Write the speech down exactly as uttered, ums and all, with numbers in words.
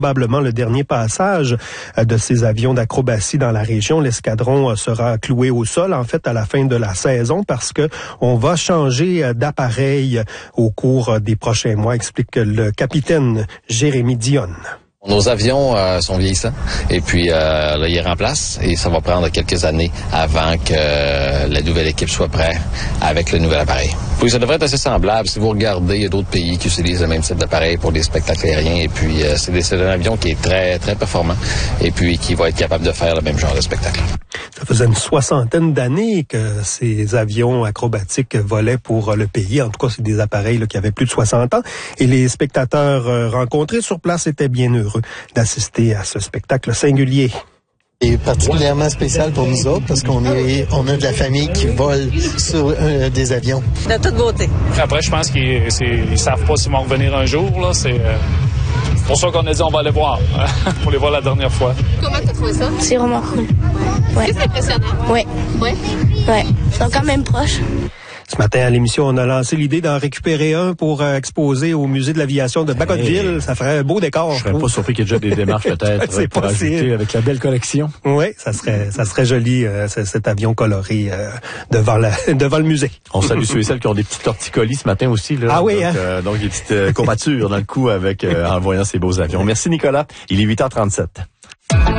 Probablement le dernier passage de ces avions d'acrobatie dans la région. L'escadron sera cloué au sol, en fait, à la fin de la saison parce que on va changer d'appareil au cours des prochains mois, explique le capitaine Jérémy Dionne. Nos avions euh, sont vieillissants et puis euh, là, ils remplacent et ça va prendre quelques années avant que euh, la nouvelle équipe soit prête avec le nouvel appareil. Puis ça devrait être assez semblable. Si vous regardez, il y a d'autres pays qui utilisent le même type d'appareil pour des spectacles aériens et puis euh, c'est, des, c'est un avion qui est très très performant et puis qui va être capable de faire le même genre de spectacle. Ça faisait une soixantaine d'années que ces avions acrobatiques volaient pour le pays. En tout cas, c'est des appareils là, qui avaient plus de soixante ans. Et les spectateurs euh, rencontrés sur place étaient bien heureux d'assister à ce spectacle singulier. C'est particulièrement spécial pour nous autres parce qu'on est, on a de la famille qui vole sur euh, des avions. De toute beauté. Après, je pense qu'ils ne savent pas s'ils vont revenir un jour. Là. C'est euh, pour ça qu'on a dit on va aller voir, pour les voir la dernière fois. Comment tu as trouvé ça? C'est vraiment cool. Ouais. Est-ce que c'est impressionnant? Oui. Ouais. Ouais. Ils sont quand même proches. Ce matin, à l'émission, on a lancé l'idée d'en récupérer un pour euh, exposer au musée de l'aviation de Bagotville. Hey, ça ferait un beau décor. Je serais pas surpris qu'il y ait déjà des démarches peut-être c'est pour possible. ajouter avec la belle collection. Oui, ça serait ça serait joli, euh, cet avion coloré euh, devant la devant le musée. On salue ceux et celles qui ont des petits torticolis ce matin aussi. Là. Ah oui, donc, hein? euh, donc des petites euh, courbatures dans le cou avec euh, en voyant ces beaux avions. Merci Nicolas. Il est huit heures trente-sept.